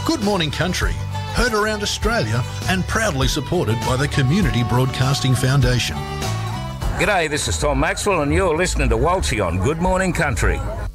Good Morning Country, heard around Australia and proudly supported by the Community Broadcasting Foundation. G'day, this is Tom Maxwell and you're listening to Walshy on Good Morning Country.